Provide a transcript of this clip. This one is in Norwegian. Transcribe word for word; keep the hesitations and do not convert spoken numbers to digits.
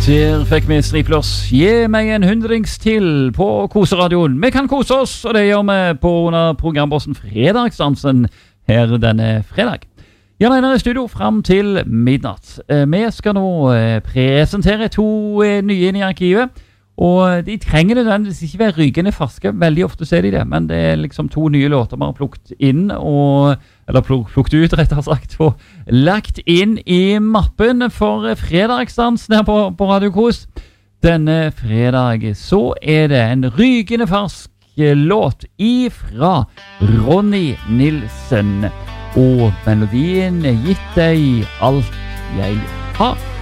Der fikk vi striplås. Gi meg en hundrings til på Koseradioen. Vi kan kose oss, og det gjør vi på under programbossen Fredagsdansen her denne fredag. Jan Einar i studio frem til midnatt. Vi skal nå presentere to nye inn i arkivet, og de trenger nødvendigvis ikke være rykende ferske. Veldig ofte ser de det, men det er liksom to nye låter vi har plukket inn, og, eller pluk, plukket ut rettere sagt, og lagt inn i mappen for fredagsdansen her på, på Radio Kos. Denne fredag så er det en rykende fersk låt ifra Ronny Nilsen, og melodien gitt deg alt jeg har.